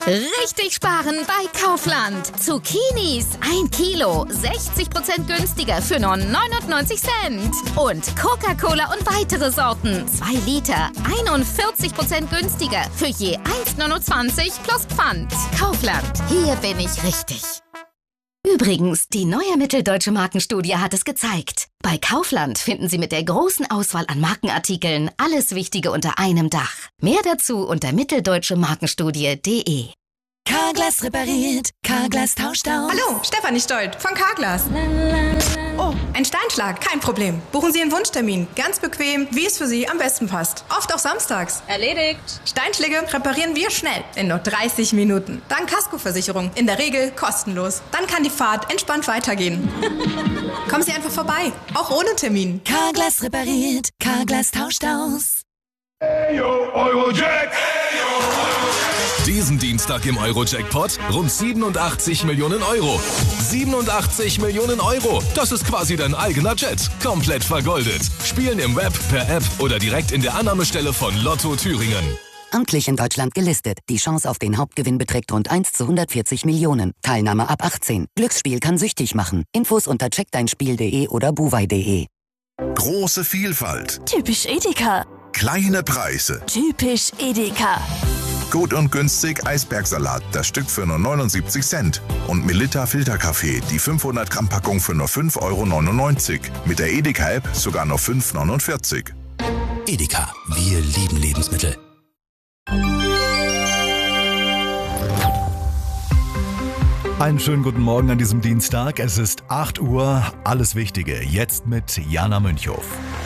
Richtig sparen bei Kaufland. Zucchinis 1 Kilo, 60% günstiger für nur 99 Cent. Und Coca-Cola und weitere Sorten 2 Liter, 41% günstiger für je 1,29 plus Pfand. Kaufland, hier bin ich richtig. Übrigens, die neue Mitteldeutsche Markenstudie hat es gezeigt. Bei Kaufland finden Sie mit der großen Auswahl an Markenartikeln alles Wichtige unter einem Dach. Mehr dazu unter mitteldeutschemarkenstudie.de. Carglass repariert, Carglass tauscht aus. Hallo, Stefanie Stolt von Carglass. Oh, ein Steinschlag, kein Problem. Buchen Sie einen Wunschtermin, ganz bequem, wie es für Sie am besten passt. Oft auch samstags. Erledigt. Steinschläge reparieren wir schnell, in nur 30 Minuten. Dank Kaskoversicherung, in der Regel kostenlos. Dann kann die Fahrt entspannt weitergehen. Kommen Sie einfach vorbei, auch ohne Termin. Carglass repariert, Carglass tauscht aus. Hey yo, Eurojack! Diesen Dienstag im Euro-Jackpot rund 87 Millionen Euro. 87 Millionen Euro. Das ist quasi dein eigener Jet. Komplett vergoldet. Spielen im Web, per App oder direkt in der Annahmestelle von Lotto Thüringen. Amtlich in Deutschland gelistet. Die Chance auf den Hauptgewinn beträgt rund 1 zu 140 Millionen. Teilnahme ab 18. Glücksspiel kann süchtig machen. Infos unter checkdeinspiel.de oder buwei.de. Große Vielfalt. Typisch Edeka. Kleine Preise. Typisch Edeka. Gut und günstig Eisbergsalat, das Stück für nur 79 Cent. Und Melitta Filterkaffee, die 500 Gramm Packung für nur 5,99 €. Mit der Edeka-App sogar nur 5,49 €. Edeka, wir lieben Lebensmittel. Einen schönen guten Morgen an diesem Dienstag. Es ist 8 Uhr. Alles Wichtige jetzt mit Jana Münchhoff.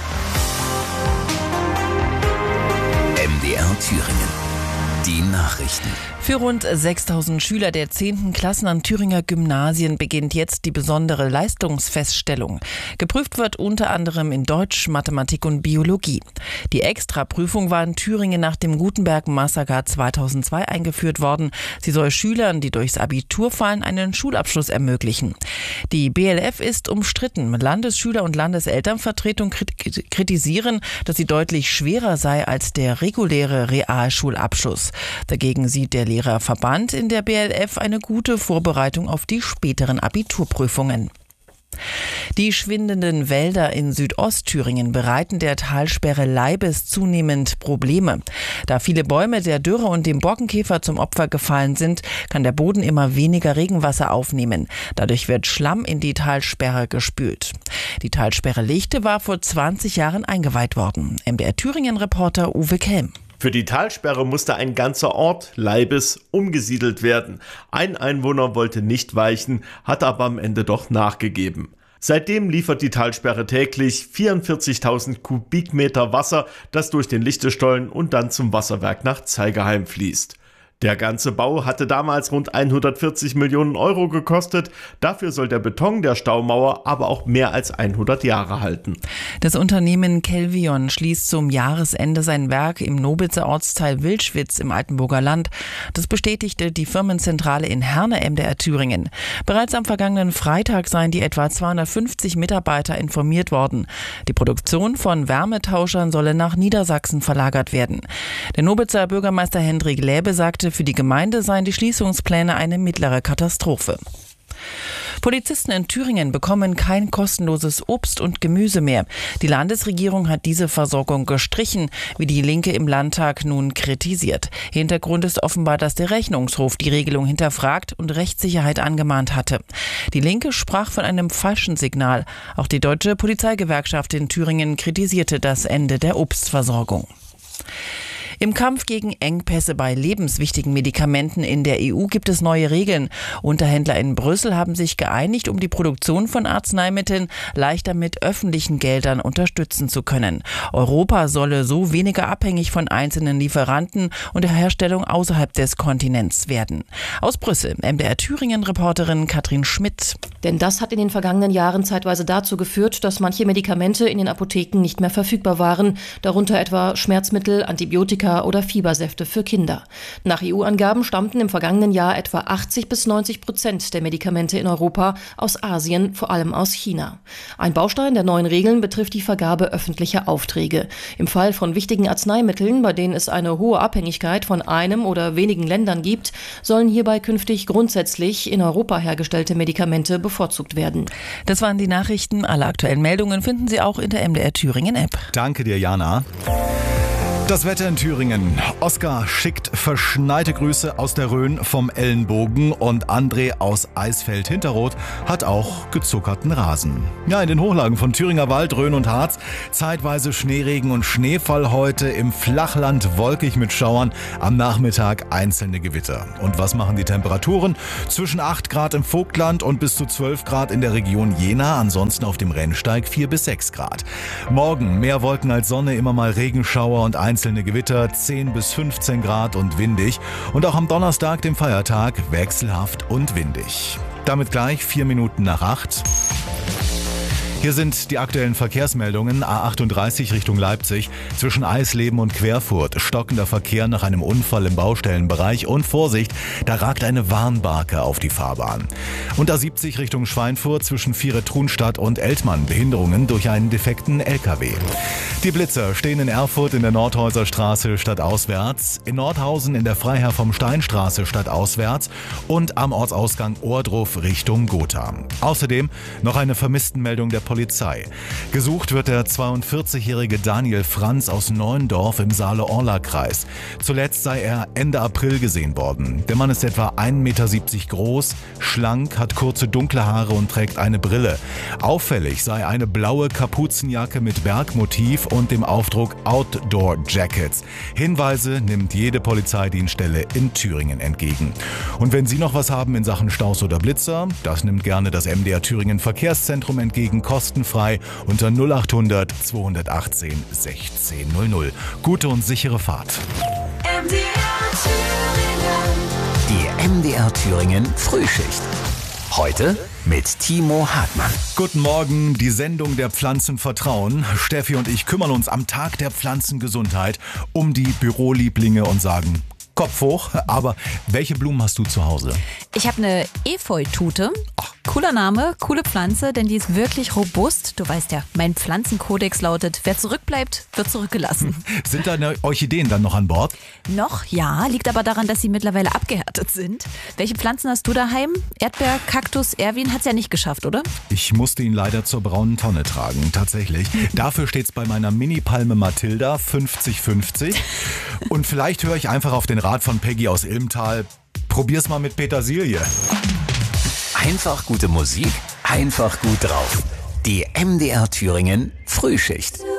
MDR Thüringen. Die Nachrichten. Für rund 6.000 Schüler der 10. Klassen an Thüringer Gymnasien beginnt jetzt die besondere Leistungsfeststellung. Geprüft wird unter anderem in Deutsch, Mathematik und Biologie. Die Extraprüfung war in Thüringen nach dem Gutenberg-Massaker 2002 eingeführt worden. Sie soll Schülern, die durchs Abitur fallen, einen Schulabschluss ermöglichen. Die BLF ist umstritten. Landesschüler- und Landeselternvertretung kritisieren, dass sie deutlich schwerer sei als der reguläre Realschulabschluss. Dagegen sieht der Lehrerverband in der BLF eine gute Vorbereitung auf die späteren Abiturprüfungen. Die schwindenden Wälder in Südostthüringen bereiten der Talsperre Leibes zunehmend Probleme. Da viele Bäume der Dürre und dem Borkenkäfer zum Opfer gefallen sind, kann der Boden immer weniger Regenwasser aufnehmen. Dadurch wird Schlamm in die Talsperre gespült. Die Talsperre Lichte war vor 20 Jahren eingeweiht worden. MDR Thüringen-Reporter Uwe Kelm. Für die Talsperre musste ein ganzer Ort, Leibes, umgesiedelt werden. Ein Einwohner wollte nicht weichen, hat aber am Ende doch nachgegeben. Seitdem liefert die Talsperre täglich 44.000 Kubikmeter Wasser, das durch den Lichtestollen und dann zum Wasserwerk nach Zeigerheim fließt. Der ganze Bau hatte damals rund 140 Millionen Euro gekostet. Dafür soll der Beton der Staumauer aber auch mehr als 100 Jahre halten. Das Unternehmen Kelvion schließt zum Jahresende sein Werk im Nobitzer Ortsteil Wildschwitz im Altenburger Land. Das bestätigte die Firmenzentrale in Herne, MDR Thüringen. Bereits am vergangenen Freitag seien die etwa 250 Mitarbeiter informiert worden. Die Produktion von Wärmetauschern solle nach Niedersachsen verlagert werden. Der Nobitzer Bürgermeister Hendrik Läbe sagte, für die Gemeinde seien die Schließungspläne eine mittlere Katastrophe. Polizisten in Thüringen bekommen kein kostenloses Obst und Gemüse mehr. Die Landesregierung hat diese Versorgung gestrichen, wie die Linke im Landtag nun kritisiert. Hintergrund ist offenbar, dass der Rechnungshof die Regelung hinterfragt und Rechtssicherheit angemahnt hatte. Die Linke sprach von einem falschen Signal. Auch die Deutsche Polizeigewerkschaft in Thüringen kritisierte das Ende der Obstversorgung. Im Kampf gegen Engpässe bei lebenswichtigen Medikamenten in der EU gibt es neue Regeln. Unterhändler in Brüssel haben sich geeinigt, um die Produktion von Arzneimitteln leichter mit öffentlichen Geldern unterstützen zu können. Europa solle so weniger abhängig von einzelnen Lieferanten und der Herstellung außerhalb des Kontinents werden. Aus Brüssel, MDR Thüringen-Reporterin Katrin Schmidt. Denn das hat in den vergangenen Jahren zeitweise dazu geführt, dass manche Medikamente in den Apotheken nicht mehr verfügbar waren, darunter etwa Schmerzmittel, Antibiotika Antibiotika oder Fiebersäfte für Kinder. Nach EU-Angaben stammten im vergangenen Jahr etwa 80-90% der Medikamente in Europa aus Asien, vor allem aus China. Ein Baustein der neuen Regeln betrifft die Vergabe öffentlicher Aufträge. Im Fall von wichtigen Arzneimitteln, bei denen es eine hohe Abhängigkeit von einem oder wenigen Ländern gibt, sollen hierbei künftig grundsätzlich in Europa hergestellte Medikamente bevorzugt werden. Das waren die Nachrichten. Alle aktuellen Meldungen finden Sie auch in der MDR Thüringen App. Danke dir, Jana. Das Wetter in Thüringen. Oskar schickt verschneite Grüße aus der Rhön vom Ellenbogen und André aus Eisfeld-Hinterrot hat auch gezuckerten Rasen. Ja, in den Hochlagen von Thüringer Wald, Rhön und Harz zeitweise Schneeregen und Schneefall heute, im Flachland wolkig mit Schauern, am Nachmittag einzelne Gewitter. Und was machen die Temperaturen? Zwischen 8 Grad im Vogtland und bis zu 12 Grad in der Region Jena, ansonsten auf dem Rennsteig 4 bis 6 Grad. Morgen mehr Wolken als Sonne, immer mal Regenschauer und einzelne Gewitter, 10 bis 15 Grad und windig. Und auch am Donnerstag, dem Feiertag, wechselhaft und windig. Damit gleich 4 Minuten nach 8. Hier sind die aktuellen Verkehrsmeldungen. A38 Richtung Leipzig. Zwischen Eisleben und Querfurt stockender Verkehr nach einem Unfall im Baustellenbereich. Und Vorsicht, da ragt eine Warnbarke auf die Fahrbahn. Und A70 Richtung Schweinfurt zwischen Vieretruhnstadt und Eltmann. Behinderungen durch einen defekten LKW. Die Blitzer stehen in Erfurt in der Nordhäuser Straße stadtauswärts, in Nordhausen in der Freiherr vom Steinstraße stadtauswärts und am Ortsausgang Ohrdruf Richtung Gotha. Außerdem noch eine Vermisstenmeldung der Polizei. Gesucht wird der 42-jährige Daniel Franz aus Neuendorf im Saale-Orla-Kreis. Zuletzt sei er Ende April gesehen worden. Der Mann ist etwa 1,70 Meter groß, schlank, hat kurze dunkle Haare und trägt eine Brille. Auffällig sei eine blaue Kapuzenjacke mit Bergmotiv und dem Aufdruck Outdoor Jackets. Hinweise nimmt jede Polizeidienststelle in Thüringen entgegen. Und wenn Sie noch was haben in Sachen Staus oder Blitzer, das nimmt gerne das MDR Thüringen Verkehrszentrum entgegen, kostenfrei unter 0800 218 1600. Gute und sichere Fahrt. Die MDR Thüringen Frühschicht. Heute mit Timo Hartmann. Guten Morgen, die Sendung der Pflanzenvertrauen. Steffi und ich kümmern uns am Tag der Pflanzengesundheit um die Bürolieblinge und sagen Kopf hoch. Aber welche Blumen hast du zu Hause? Ich habe eine Efeutute. Cooler Name, coole Pflanze, denn die ist wirklich robust. Du weißt ja, mein Pflanzenkodex lautet, wer zurückbleibt, wird zurückgelassen. Sind deine Orchideen dann noch an Bord? Noch, ja. Liegt aber daran, dass sie mittlerweile abgehärtet sind. Welche Pflanzen hast du daheim? Erdbeer, Kaktus, Erwin hat's ja nicht geschafft, oder? Ich musste ihn leider zur braunen Tonne tragen, tatsächlich. Dafür steht's bei meiner Mini-Palme Mathilda 50-50. Und vielleicht höre ich einfach auf den Rat von Peggy aus Ilmtal. Probier's mal mit Petersilie. Einfach gute Musik, einfach gut drauf. Die MDR Thüringen Frühschicht.